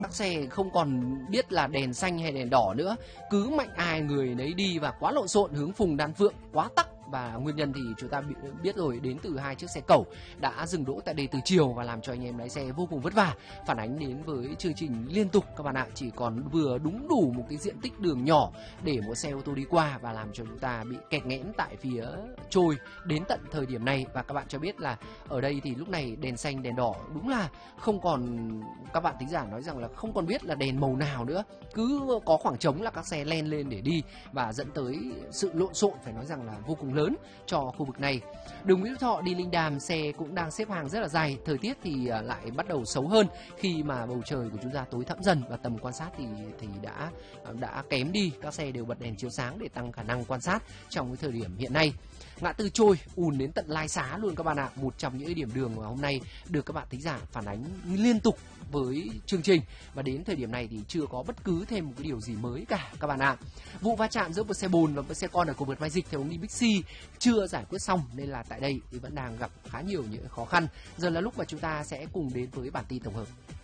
Các xe không còn biết là đèn xanh hay đèn đỏ nữa, cứ mạnh ai người nấy đi và quá lộn xộn hướng Phùng Đan Phượng, quá tắc. Và nguyên nhân thì chúng ta biết rồi, đến từ 2 chiếc xe cẩu đã dừng đỗ tại đây từ chiều và làm cho anh em lái xe vô cùng vất vả. Phản ánh đến với chương trình liên tục các bạn ạ, chỉ còn vừa đúng đủ một cái diện tích đường nhỏ để một xe ô tô đi qua và làm cho chúng ta bị kẹt nghẽn tại phía trôi đến tận thời điểm này. Và các bạn cho biết là ở đây thì lúc này đèn xanh đèn đỏ đúng là không còn, các bạn thính giả nói rằng là không còn biết là đèn màu nào nữa, cứ có khoảng trống là các xe len lên để đi và dẫn tới sự lộn xộn phải nói rằng là vô cùng lớn cho khu vực này. Đường Nguyễn Hữu Thọ đi Linh Đàm xe cũng đang xếp hàng rất là dài. Thời tiết thì lại bắt đầu xấu hơn khi mà bầu trời của chúng ta tối thẫm dần và tầm quan sát thì đã kém đi. Các xe đều bật đèn chiếu sáng để tăng khả năng quan sát trong cái thời điểm hiện nay. Ngã tư Trôi ùn đến tận Lai Xá luôn các bạn ạ. Một trong những điểm đường mà hôm nay được các bạn thính giả phản ánh liên tục với chương trình, và đến thời điểm này thì chưa có bất cứ thêm một cái điều gì mới cả các bạn ạ. Vụ va chạm giữa một xe bồn và một xe con ở cầu vượt Mai Dịch theo hướng đi Bixi chưa giải quyết xong nên là tại đây thì vẫn đang gặp khá nhiều những khó khăn. Giờ là lúc mà chúng ta sẽ cùng đến với bản tin tổng hợp.